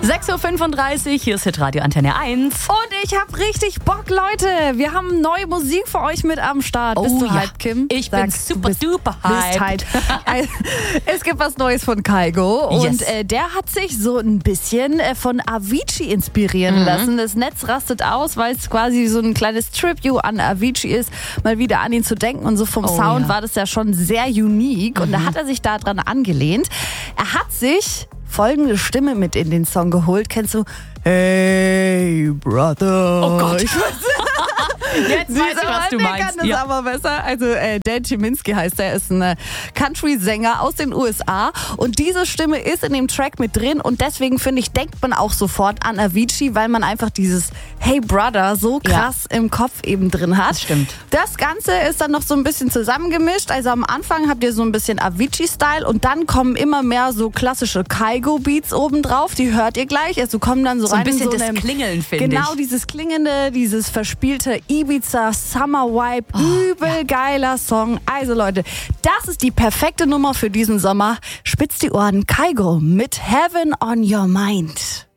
6.35 Uhr, hier ist Hitradio Antenne 1. Und ich habe richtig Bock, Leute. Wir haben neue Musik für euch mit am Start. Bist du hyped, Kim? Ich bin super duper hyped. Es gibt was Neues von Kygo. Und Yes. der hat sich so ein bisschen von Avicii inspirieren lassen. Das Netz rastet aus, weil es quasi so ein kleines Tribute an Avicii ist, mal wieder an ihn zu denken. Und so vom Sound war das ja schon sehr unique. Und da hat er sich daran angelehnt. Er hat sich folgende Stimme mit in den Song geholt. Kennst du? Hey, Brother. Oh Gott. Ich Jetzt weiß ich, was du Mir meinst. kann das aber besser. Also Dan Chiminski heißt er, ist ein Country-Sänger aus den USA. Und diese Stimme ist in dem Track mit drin. Und deswegen, finde ich, denkt man auch sofort an Avicii, weil man einfach dieses Hey Brother so krass im Kopf eben drin hat. Das stimmt. Das Ganze ist dann noch so ein bisschen zusammengemischt. Also am Anfang habt ihr so ein bisschen Avicii-Style und dann kommen immer mehr so klassische Kygo-Beats obendrauf. Die hört ihr gleich. Also kommen dann so So ein rein in bisschen so das einem, Klingeln, finde ich. Genau, dieses Klingende, dieses verspielte Ibiza Summer Vibe. Übel geiler Song. Also Leute, das ist die perfekte Nummer für diesen Sommer. Spitzt die Ohren. Kygo mit Heaven on Your Mind.